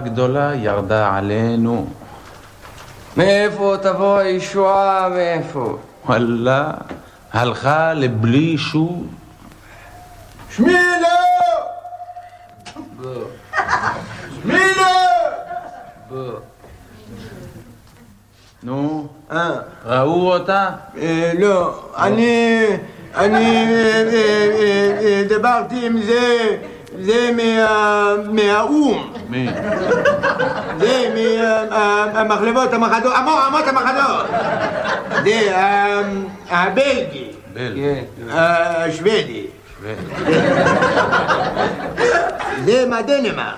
גדולה ירדה עלינו. מאיפה תבוא הישועה? מאיפה? וואלה, הלכה לבלי שוב. שמילה! שמילה! נו, ראו אותה? לא, אני דיברתי עם זה מהאום. מי? זה מהמחלבות המחדות, אמות המחדות. זה הבלגי. השוודי. זה מהדנמרק.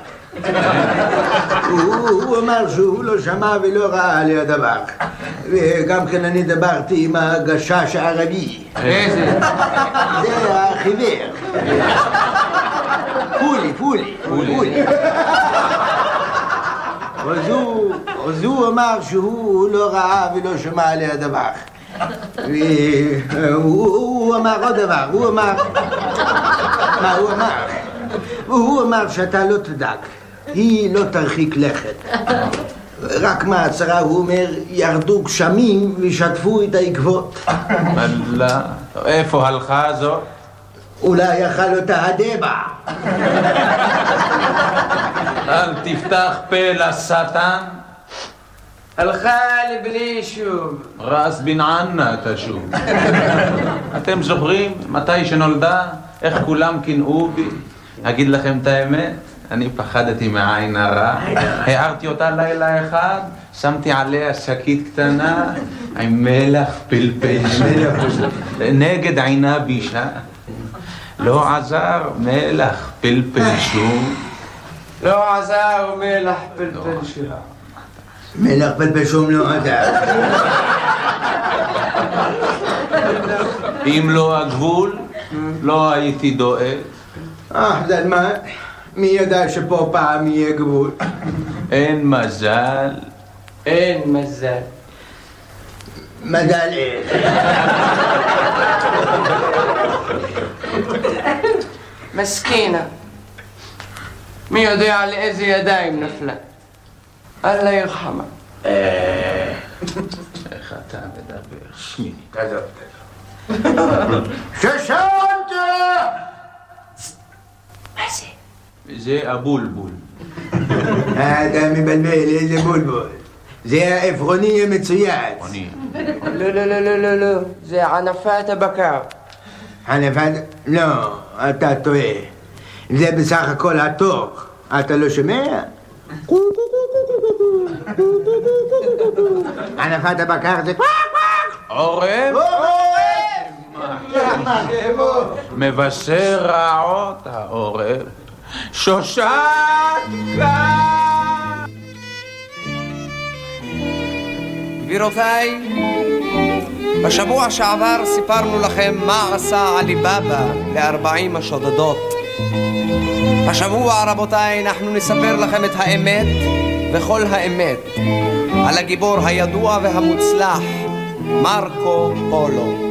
הוא אמר שהוא לא שמע ולא ראה על הדבר. וגם כן אני דיברתי עם הגשש הערבי. איזה? זה החיוור. פולי. אז הוא אמר שהוא לא ראה ולא שמע על הדבר. הוא אמר עוד דבר. מה הוא אמר? הוא אמר שאתה לא תדאג, היא לא תרחיק לכת. רק מהצרה הוא אומר, ירדו גשמים ושטפו את העקבות. וואלה, איפה הלכה זו? אולי יאכל אותה הדבע. אל תפתח פה לשטן. הלכה לבלי שוב. רס בן ענה תשוב. אתם זוכרים מתי שנולדה? איך כולם קינאו בי? אגיד לכם את האמת, אני פחדתי מעין הרע. הערתי אותה לילה אחד, שמתי עליה שקית קטנה עם מלח פלפל נגד עינה בישה. לא עזר מלח פלפל שום. לא עזר מלח פלפל שום. מלח פלפל שום לא עזר. אם לא הגבול, לא הייתי דואג. מה? מי ידע שפה פעם יהיה גבול? אין מזל. אין מזל. מזל איך? מסכינה. מי יודע על איזה ידיים נפלה? אללה ירחמה. איך אתה מדבר? שמיני. ששנת! מה זה? זה הבולבול. אתה מבלבל, איזה בולבול. זה העפרוני המצויץ. לא. זה ענפת הבקר. ענפת? לא, אתה טועה. זה בסך הכל התוך. אתה לא שומע? ענפת הבקר זה עורב? מבשר רעות העורב. שושקה! גבירותיי, בשבוע שעבר סיפרנו לכם מה עשה עלי בבא ל40 השודדות. השבוע, רבותיי, אנחנו נספר לכם את האמת וכל האמת על הגיבור הידוע והמוצלח מרקו פולו.